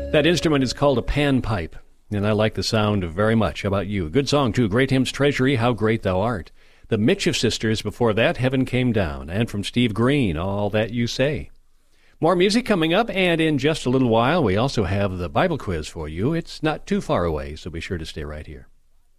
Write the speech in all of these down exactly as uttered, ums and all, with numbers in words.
That instrument is called a panpipe, and I like the sound very much. How about you? Good song, too. Great Hymns Treasury, How Great Thou Art. The Mitchell Sisters, before that, Heaven Came Down. And from Steve Green, All That You Say. More music coming up, and in just a little while, we also have the Bible quiz for you. It's not too far away, so be sure to stay right here.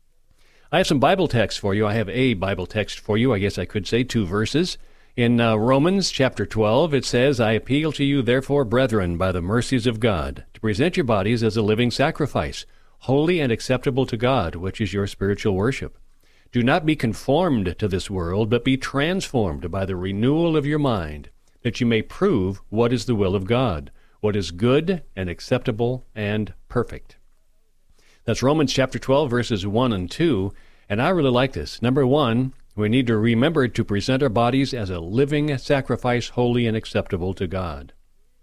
I have some Bible texts for you. I have a Bible text for you. I guess I could say two verses. In uh, Romans chapter twelve, it says, I appeal to you, therefore, brethren, by the mercies of God, to present your bodies as a living sacrifice, holy and acceptable to God, which is your spiritual worship. Do not be conformed to this world, but be transformed by the renewal of your mind, that you may prove what is the will of God, what is good and acceptable and perfect. That's Romans chapter twelve, verses one and two, and I really like this. Number one, we need to remember to present our bodies as a living sacrifice, holy and acceptable to God.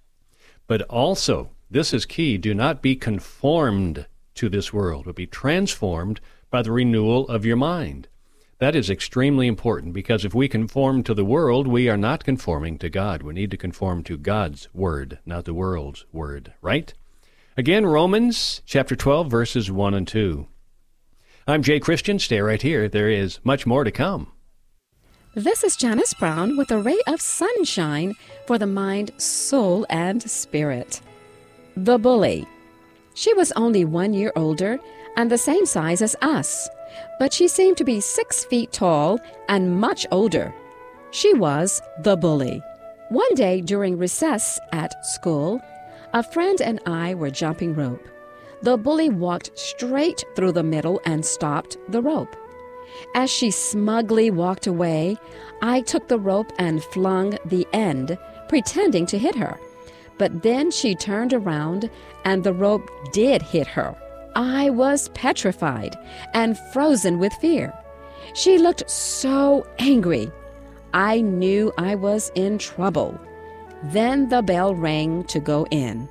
But also, this is key, do not be conformed to this world, but be transformed by the renewal of your mind. That is extremely important, because if we conform to the world, we are not conforming to God. We need to conform to God's word, not the world's word, right? Again, Romans chapter twelve, verses one and two. I'm Jay Christian. Stay right here. There is much more to come. This is Janice Brown with a ray of sunshine for the mind, soul, and spirit. The bully. She was only one year older and the same size as us, but she seemed to be six feet tall and much older. She was the bully. One day during recess at school, a friend and I were jumping rope. The bully walked straight through the middle and stopped the rope. As she smugly walked away, I took the rope and flung the end, pretending to hit her. But then she turned around and the rope did hit her. I was petrified and frozen with fear. She looked so angry. I knew I was in trouble. Then the bell rang to go in.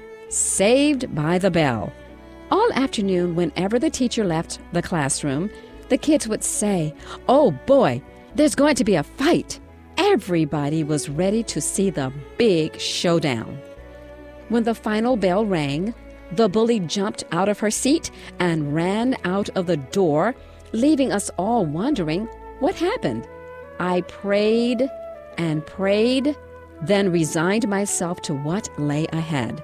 Saved by the bell. All afternoon, whenever the teacher left the classroom, the kids would say, "Oh boy, there's going to be a fight." Everybody was ready to see the big showdown. When the final bell rang, the bully jumped out of her seat and ran out of the door, leaving us all wondering what happened. I prayed and prayed, then resigned myself to what lay ahead.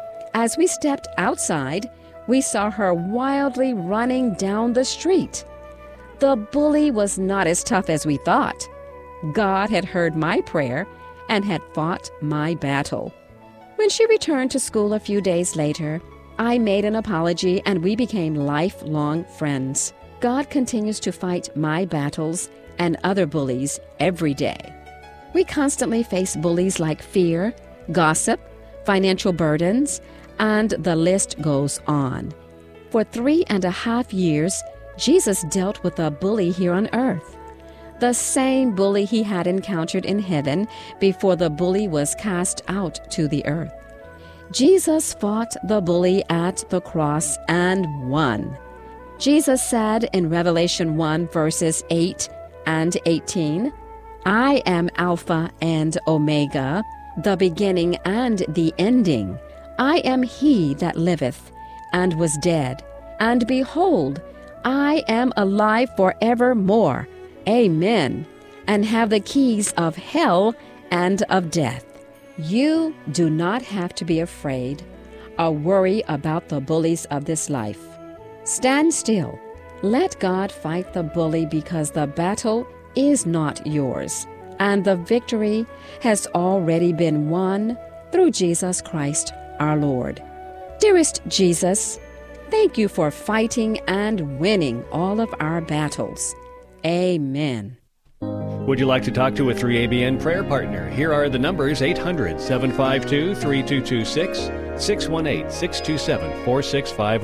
As we stepped outside, we saw her wildly running down the street. The bully was not as tough as we thought. God had heard my prayer and had fought my battle. When she returned to school a few days later, I made an apology and we became lifelong friends. God continues to fight my battles and other bullies every day. We constantly face bullies like fear, gossip, financial burdens, and the list goes on. For three and a half years, Jesus dealt with a bully here on earth. The same bully he had encountered in heaven before the bully was cast out to the earth. Jesus fought the bully at the cross and won. Jesus said in Revelation one, verses eight and eighteen, "I am Alpha and Omega, the beginning and the ending. I am he that liveth, and was dead, and behold, I am alive forevermore. Amen. And have the keys of hell and of death." You do not have to be afraid or worry about the bullies of this life. Stand still. Let God fight the bully, because the battle is not yours, and the victory has already been won through Jesus Christ our Lord. Dearest Jesus, thank you for fighting and winning all of our battles. Amen. Would you like to talk to a three A B N prayer partner? Here are the numbers: eight hundred, seven five two, three two two six, six one eight, six two seven, four six five